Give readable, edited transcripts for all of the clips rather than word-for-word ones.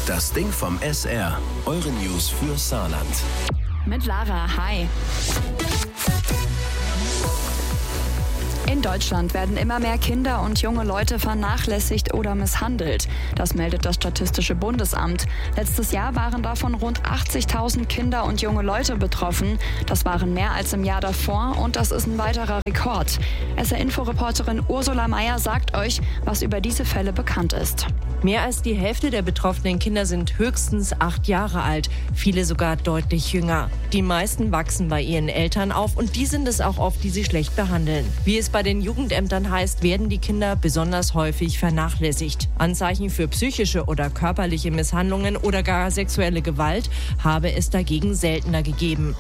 Das Ding vom SR. Eure News für Saarland. Mit Lara, hi. In Deutschland werden immer mehr Kinder und junge Leute vernachlässigt oder misshandelt. Das meldet das Statistische Bundesamt. Letztes Jahr waren davon rund 80.000 Kinder und junge Leute betroffen. Das waren mehr als im Jahr davor und das ist ein weiterer Rekord. SR-Info-Reporterin Ursula Meier sagt euch, was über diese Fälle bekannt ist. Mehr als die Hälfte der betroffenen Kinder sind höchstens 8 Jahre alt, viele sogar deutlich jünger. Die meisten wachsen bei ihren Eltern auf und die sind es auch oft, die sie schlecht behandeln. Wie es bei den Jugendämtern heißt, werden die Kinder besonders häufig vernachlässigt. Anzeichen für psychische oder körperliche Misshandlungen oder gar sexuelle Gewalt habe es dagegen seltener gegeben.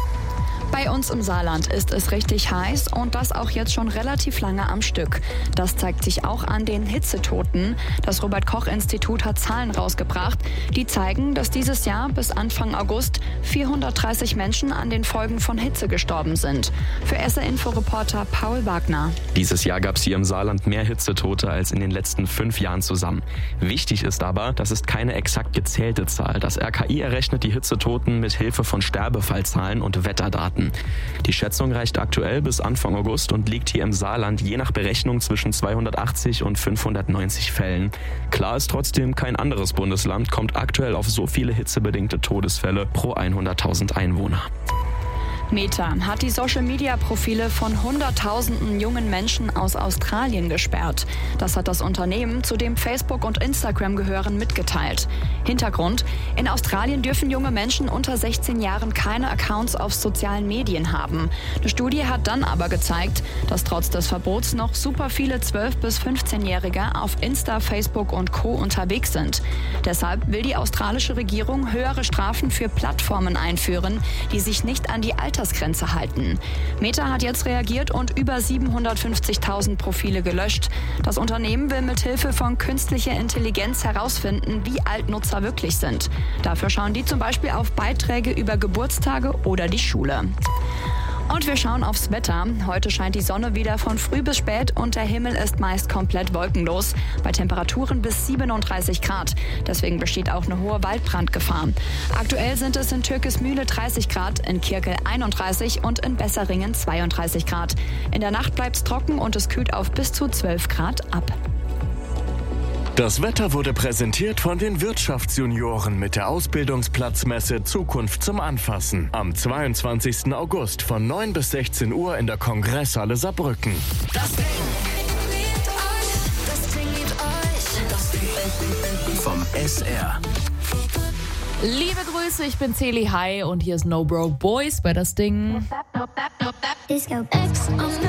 Bei uns im Saarland ist es richtig heiß und das auch jetzt schon relativ lange am Stück. Das zeigt sich auch an den Hitzetoten. Das Robert-Koch-Institut hat Zahlen rausgebracht, die zeigen, dass dieses Jahr bis Anfang August 430 Menschen an den Folgen von Hitze gestorben sind. Für SR-Info-Reporter Paul Wagner. Dieses Jahr gab es hier im Saarland mehr Hitzetote als in den letzten 5 Jahren zusammen. Wichtig ist aber, das ist keine exakt gezählte Zahl. Das RKI errechnet die Hitzetoten mit Hilfe von Sterbefallzahlen und Wetterdaten. Die Schätzung reicht aktuell bis Anfang August und liegt hier im Saarland je nach Berechnung zwischen 280 und 590 Fällen. Klar ist trotzdem, kein anderes Bundesland kommt aktuell auf so viele hitzebedingte Todesfälle pro 100.000 Einwohner. Meta hat die Social-Media-Profile von Hunderttausenden jungen Menschen aus Australien gesperrt. Das hat das Unternehmen, zu dem Facebook und Instagram gehören, mitgeteilt. Hintergrund: In Australien dürfen junge Menschen unter 16 Jahren keine Accounts auf sozialen Medien haben. Eine Studie hat dann aber gezeigt, dass trotz des Verbots noch super viele 12- bis 15-Jährige auf Insta, Facebook und Co. unterwegs sind. Deshalb will die australische Regierung höhere Strafen für Plattformen einführen, die sich nicht an die Altersgrenze halten. Meta hat jetzt reagiert und über 750.000 Profile gelöscht. Das Unternehmen will mit Hilfe von künstlicher Intelligenz herausfinden, wie alt Nutzer wirklich sind. Dafür schauen die zum Beispiel auf Beiträge über Geburtstage oder die Schule. Und wir schauen aufs Wetter. Heute scheint die Sonne wieder von früh bis spät und der Himmel ist meist komplett wolkenlos. Bei Temperaturen bis 37 Grad. Deswegen besteht auch eine hohe Waldbrandgefahr. Aktuell sind es in Türkismühle 30 Grad, in Kirkel 31 und in Besseringen 32 Grad. In der Nacht bleibt es trocken und es kühlt auf bis zu 12 Grad ab. Das Wetter wurde präsentiert von den Wirtschaftsjunioren mit der Ausbildungsplatzmesse Zukunft zum Anfassen. Am 22. August von 9 bis 16 Uhr in der Kongresshalle Saarbrücken. Das Ding vom SR. Liebe Grüße, ich bin Celi, hi und hier ist No Broke Boys bei Das Ding.